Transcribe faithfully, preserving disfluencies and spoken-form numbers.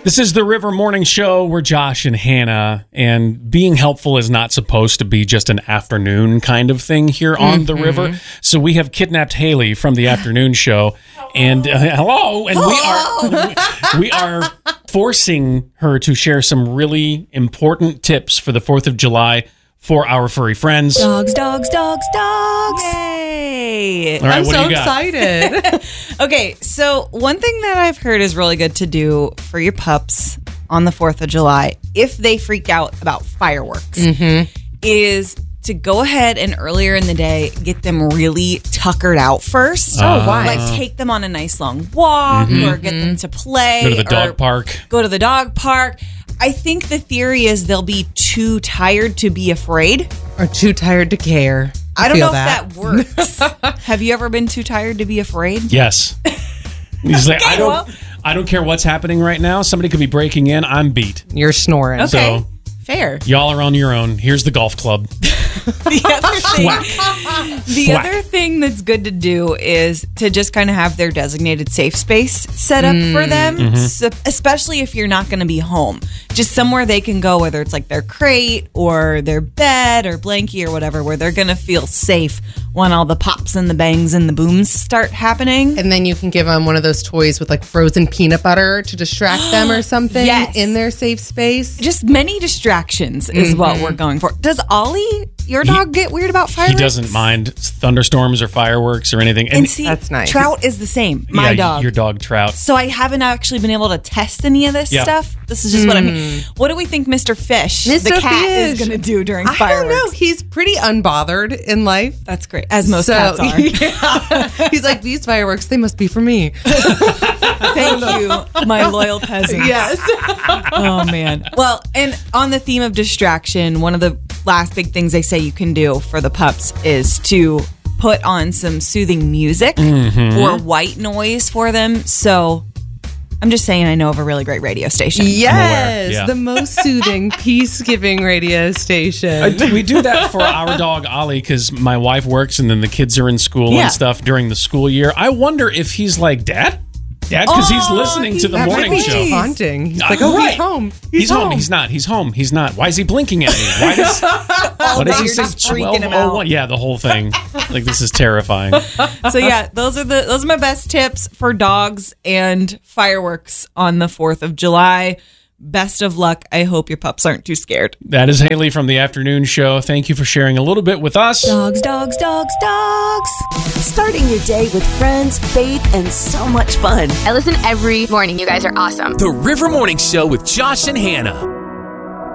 This is the River Morning Show. We're Josh and Hannah, and being helpful is not supposed to be just an afternoon kind of thing here on mm-hmm. the river. So we have kidnapped Haley from the afternoon show, and uh, hello, and hello. we are we are forcing her to share some really important tips for the fourth of July for our furry friends. Dogs, dogs, dogs, dogs. Yay. All right, I'm what so do you got? excited. Okay, so one thing that I've heard is really good to do for your pups on the fourth of July, if they freak out about fireworks, mm-hmm. is to go ahead and earlier in the day, get them really tuckered out first. Oh, why? Like take them on a nice long walk mm-hmm. or get them to play. Go to the dog park. Go to the dog park. I think the theory is they'll be too tired to be afraid. Or too tired to care. I, I don't feel know that. if that works. Have you ever been too tired to be afraid? Yes. He's like, Okay, I don't well. I don't care what's happening right now. Somebody could be breaking in. I'm beat. You're snoring. Okay. So fair. y'all are on your own. Here's the golf club. The other thing, the Whack. other thing that's good to do is to just kind of have their designated safe space set up Mm. for them, Mm-hmm. so, especially if you're not going to be home. Just somewhere they can go, whether it's like their crate or their bed or blankie or whatever, where they're going to feel safe when all the pops and the bangs and the booms start happening. And then you can give them one of those toys with like frozen peanut butter to distract them or something Yes. in their safe space. Just many distractions is Mm-hmm. what we're going for. Does Ollie, your dog, get weird about fireworks? He doesn't mind thunderstorms or fireworks or anything. And see, That's nice. Trout is the same. My yeah, dog. Your dog Trout. So I haven't actually been able to test any of this Yeah. stuff. This is just what I mean. What do we think Mister Fish, Mister the cat, is Fish. going to do during I fireworks? don't know. He's pretty unbothered in life. That's great, as most So, cats are. yeah. He's like, these fireworks, they must be for me. Thank you, my loyal peasants. Yes. Oh, man. Well, and on the theme of distraction, one of the last big things they say you can do for the pups is to put on some soothing music Mm-hmm. or white noise for them. So I'm just saying I know of a really great radio station. Yes. Yeah. The most soothing, peace-giving radio station. I do- we do that for our dog Ollie because my wife works and then the kids are in school Yeah. and stuff during the school year. I wonder if he's like, Dad? Dad? Because he's Oh, listening to the That morning might be show. haunting. He's Uh, like, oh, right. he's home. He's, home. He's not. He's home. He's not. Why is he blinking at me? Why does, what does day he you're say? just freaking him out. twelve oh one? Yeah, the whole thing. Like, this is terrifying. So yeah, those are the those are my best tips for dogs and fireworks on the fourth of July. Best of luck. I hope your pups aren't too scared. That is Haley from the afternoon show. Thank you for sharing a little bit with us. Dogs, dogs, dogs, dogs. Starting your day with friends, faith, and so much fun. I listen every morning. You guys are awesome. The River Morning Show with Josh and Hannah.